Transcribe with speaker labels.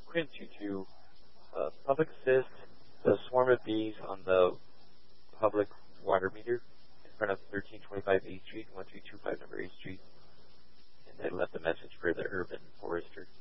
Speaker 1: Couldn't you do public assist, the swarm of bees on the public water meter in front of 1325 8th Street, 1325 number 8th Street, and then left a message for the urban forester.